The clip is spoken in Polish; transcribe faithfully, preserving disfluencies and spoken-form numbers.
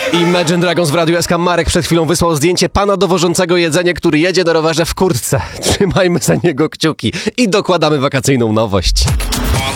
Imagine Dragons w Radiu S K. Marek przed chwilą wysłał zdjęcie pana dowożącego jedzenie, który jedzie na rowerze w kurtce. Trzymajmy za niego kciuki i dokładamy wakacyjną nowość.